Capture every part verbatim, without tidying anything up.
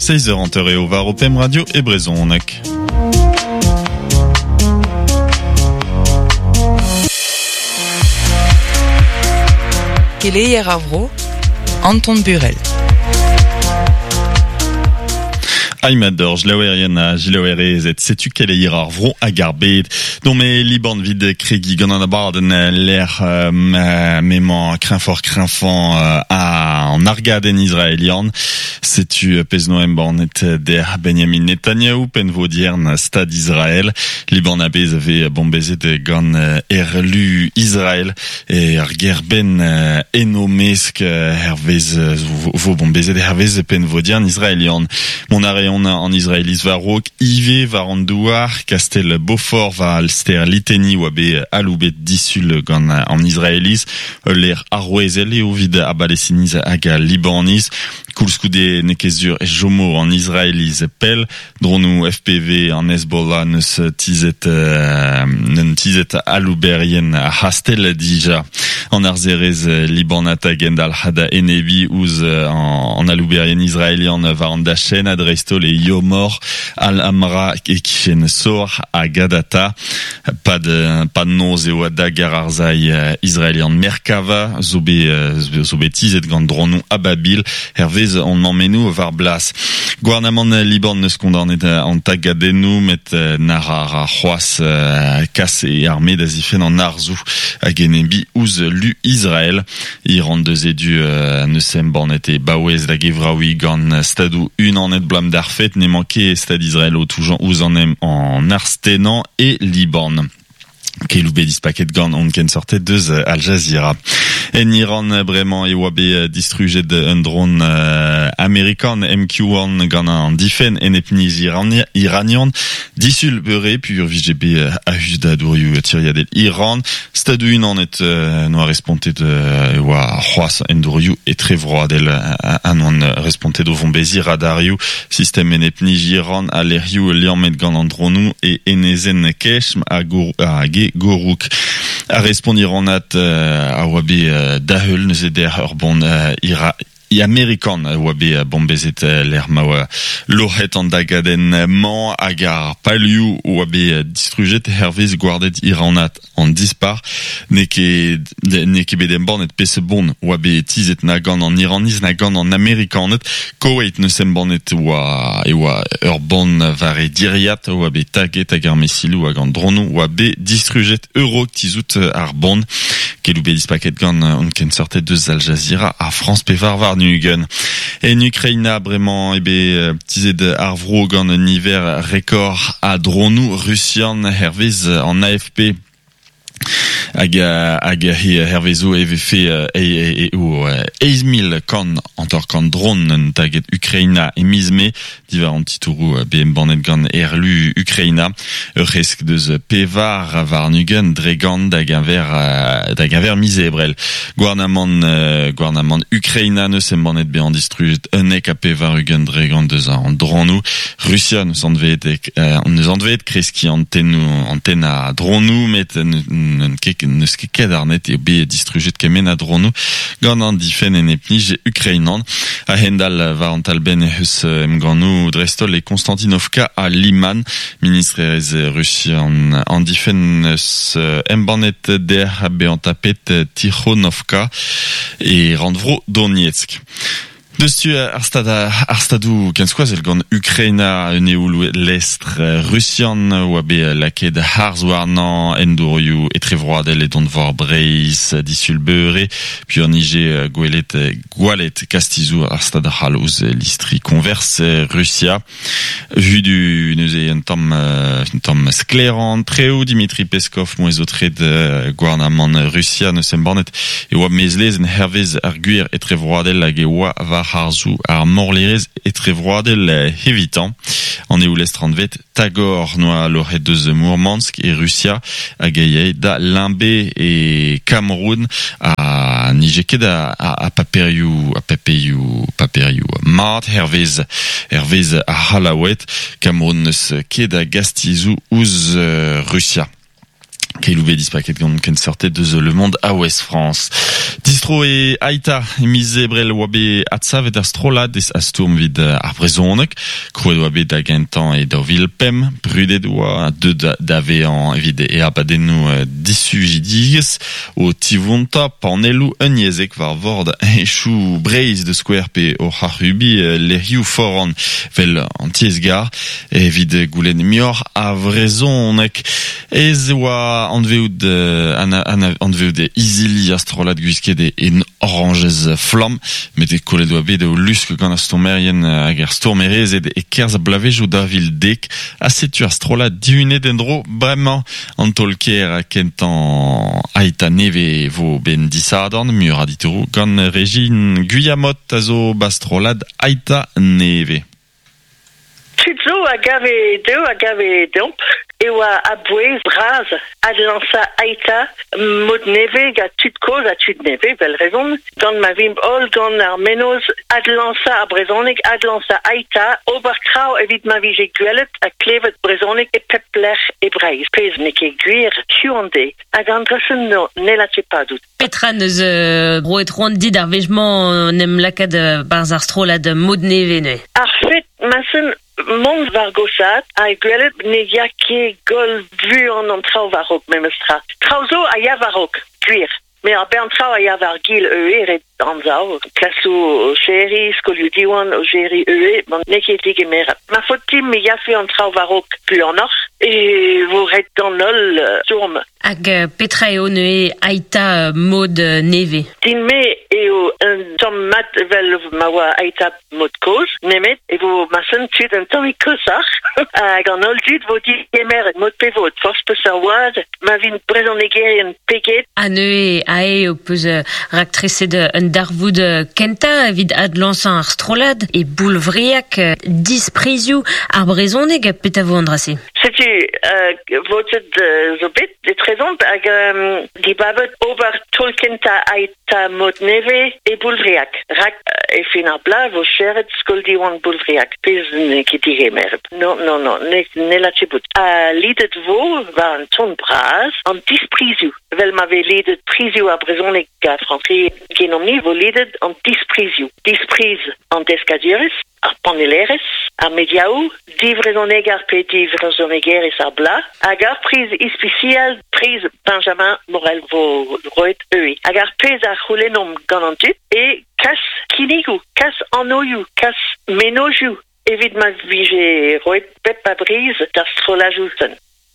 seize heures en et au var au P M Radio et Brezon-Nac. Keleier Avro, Anton Burel. Aimador, Jlaoueriana, Jlaouerez, sais-tu quelle est Vron à Garbet? Non, mais Liban vide Crégi, Ganan Abarden, l'air, euh, mément, craint fort, craint fort, euh, à, en Argaden israélien. Sais-tu, Peznoem Bornet, der Benjamin Netanyahu, Penvodierne, Stade Israël. Liban Abez avait bombésé de Gan, Erlu Israël, et Argerben, Enomesk, Hervez, vos bombésé de Hervez, Penvodierne, israélien. Mon arrêt on a en Israélis va Rock, Yves, va Randouar, Castel Beaufort, va Alster, Liteni, ou Abe Aloubet, Dissul, en Israélis, l'air Arouezel et Ovid, Abalessinis, Aga, Libanis, Koulskoudé, Nekezur et Jomo en Israélis, Pel, Dronou, F P V, en Hezbollah, ne se tizet, ne tizet Alouberien, Hastel, Dija, en Arzerez, Libanata, Gendal, Hada, Enebi, Ouz, en Alouberien israélien, Varandachen, Adresto, les Yomor, Al-Amra, et Kishen Sor, à Gadata, pas de, pas de noz et Ouada, Gararzai, israélien, Merkava, Zobé, Zobé, Tizet, Gandronou, Ababil, Hervé, on m'emmène var blas. Gouvernement Liban ne se condamne en tagadenu met narara Houas casse et armée d'Azifen en Arzou à Genebi ouz lu Israël. Iran deux édu ne semban était Bawez la Gevraoui gan stadou une en net blâme d'arfet n'est manqué stade Israël au tout genre ouz en aime en Arstenan et Liban. Keloubé dispaquet gan on ken sortait deux Al Jazeera. En Iran vraiment et Wabé distrugé de un drone euh, américain M Q un gana en difen en epnis iranian dissul beuré puis V G B a juste d'adoriu tiriadel Iran stade une en est euh, noir responté de wa Houas endoriu et très vroadel un on responté de Vombézi radariu système en epnis Iran aleriu liamet gan en dronou et enezen keshm à Gour à Gorouk a respondre Iranat à Wabé Dahul ne zeder urbon ira i Amerikan Wabé bombezet l'ermawa lohet an dagaden man agar paliou Wabé distruget hervez guardet Iranat en dispar neke neke bedem bornet pese bon Wabé tizet nagan en Iranis nagan en Amerikanet Koweït ne sem bornet wa e wa urbon vare diriat Wabé taget agar mesilou agan dronou Wabé distruget euro tizout arbon Keloubé dispaquet gan on ken sortait de Al Jazeera à France Pévar var Nugen. Et en Ukraine, vraiment, eh ben, tisé de Arvro gan un hiver record à dronou Russian Hervez en A F P. Aga aga hervezo avait fait et et ou eiz mil kan antor kan drone taget Ukraina et misme divers titourou B M Bannet gan erlu Ukraina risque de pevar varnugen dregan dagaver dagaver misébrel gouvernement gouvernement Ukraina ne sem Bannet be en distrut un ek a pevar ugen dregan de en dronou Russia ne s'en devait être on nous en devait être kreski antenne antenne à dronou met ne ske kedarnet et be distruget kemen a dronou gant an difen en epnij ukrainan a hendal varantal ben eus mganou drestol et Konstantinovka à Liman ministre russian en difen eus embanet der be an tapet Tikhonovka et Randvro Donetsk. Destu Arstada Arstadou kenskoazel gant Ukraina neoul l'est Russian Wabé laket Harzwarnan endoriou et trevroadel et don vor breis dissul beuré puis en Ige gwelet gwalet Castizou Arstada halouz listri converse Russia vu du neuze un tom un tom scléran treo Dimitri Peskov moezotre de gouvernement Russia ne sem bornet et wab mezlez en hervez arguer et trevroadel lage wa va Harzou ar morlerez et trevroadel évitant en eulest randvet Tagor noa loret de Mourmansk et Russia a gaillé da Limbé et Cameroun à Nijeked à à Paperiou à Paperiou Paperiou Mart Hervez Hervez à Halawet Cameroun se keda Gastizou ouz Russia. Keiloube dispaket gant ken sortet de Le Monde à Ouest France. Distro e Aita emize brel wabe atsa vet ar strolad des astourm vid ar brezonek. Krouet wabe da gentan e da vilpem. Brudet oa de dave an evide e abadennou dissugidiges o tivonta panelou un yezek var vord e chou breiz de square pe o harubi le hiu foran vel an tiesgar e vid goulen mior a vrezonek. Ez oa an veout an veout de izili astrolad gwisket e en orangez flam, met e kolet oa bet o lusk gant a stomerien hag ar stormerezet e kerz a blavej o da vil dek a setu astrolad diunet en dro bremañ an tolker a kentan Aita neve vo ben disadorn mur a ditourou gant Regine Guyamot a zo bastrolad Aita neve. Tuzo a gave deu a gave domp e oa a bouez braz ad lansa Aita mod neve ga tud koz a tud neve vel rezon gant ma vimp ol gant ar menoz ad lansa a brezonik ad lansa Aita ober krau evit ma vije gwelet a klevet brezonik e pepler e breiz pez nek e gwir kuande hag an dresen no ne la tsepadout. Petra neus uh, bro etron dit ar vejman nem lakad uh, barz ar strolad mod neve ne. Ar fet masen mont var gosat a gwelet ne ya ke gol vu an an trao varok memestra. Traozo a ya varok, gwir. Me a ben trao a ya var gil eue ret an zao. Klaso o chéri, skolio diwan o chéri eue, man neke tige mer. Ma fotim me ya fe an trao varok pu an or, e vo ret gant nol uh, tourm. Hag uh, petra eo neue Aita uh, mod uh, neve. Din me eo un tom mat vel ma oa Aita mod koz, nemet, e vo masen tud un tom i kozar. Hag an ol dud vo di emer mod pevot, fors peus ar oad, ma vin brezon egerien peget. A neue a eo peus uh, rak treset uh, un darvoud uh, kenta vid ad lansan ar strolad e boulvriak uh, disprezioù ar brezonek peta vo andrase. Setu uh, voted uh, zo bet, et trezont hag um, di babet ober tolkenta Aita mod neve e boulvriak. Rak uh, e fin ar bla vo cheret skol diwan boulvriak. Pez ne ki dige merb. No, no, no, ne, ne la tebout. A lidet vo va an ton braz an disprezioù. Vel ma ve lidet prezioù a brezonek ga franci genomni vo lidet an disprezioù. Disprez an deskaduris, ar paneleres, ar mediaou, divrezonek ar pe divrezonek eres ar bla, hag ar priz ispicial, priz Benjamin Morel vo roet eue. Hag ar pez ar c'houlenom gant an tut, e kas kinigou, kas anoiou, kas menojou, evit ma vije roet pep a briz d'ar strolajousen.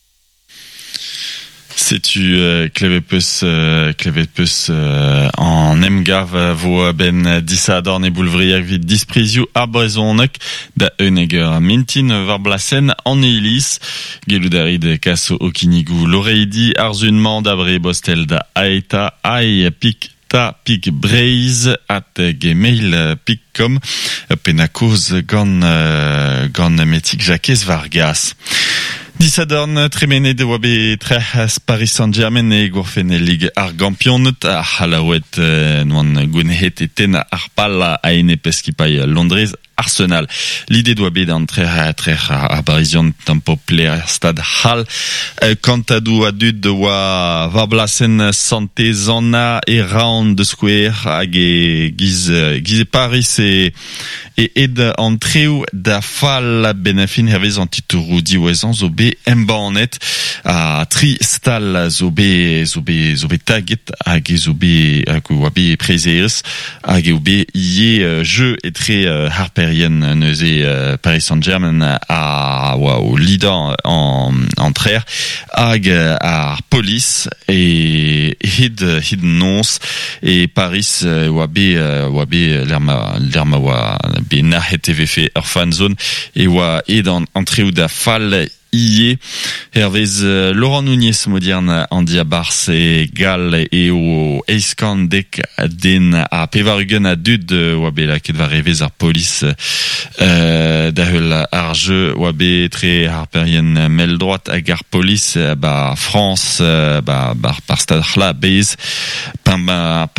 Setu uh, klevepeus uh, klevepeus uh, an emgav uh, vo ben disadorn e boulvriak vid disprezioù a brezonek da eunegeur a mintin var blasen an eilis geloudarid kaso o kinigou l'oreidi arzunman d'abre bostel da Aita ai pik ta pik breiz at gmail pik com penakoz gant uh, gant metik Jacques Vargas. Disadorn tremene de wabe tre Paris Saint-Germain e gourfen e lig ar gampionet a halawet euh, noan gounhet e ten ar pal a ene peskipai Londrez Arsenal. L'idée doit être d'entrer à très à Barizion d'un populaire stade Hall. Kantadou adud de wa vablasen santé zona et round the square hag e giz giz Paris et et ed antreu da fall benafin hervez an titourou diwezan zo be embanet a tri stal zo be zo be zo be taget hag zo be hag wabe prezers hag be ie jeu et très harper neuze uh, Paris Saint-Germain a wa au leader en entrer hag ar police et hid hid nons et Paris uh, wa be uh, wa be lerma lerma wa be na hetv fe ur fan zone et wa ed an entreu da fall ie hervez uh, Laurent Nunez moderne an dia Barse gal e o eiskan dek den a pevarugen a dud oa be la ket va revez ar polis uh, da heul ar jeu oa be tre ar perien mel droat hag ar polis uh, ba France uh, ba bar par stad c'hla bez pam ba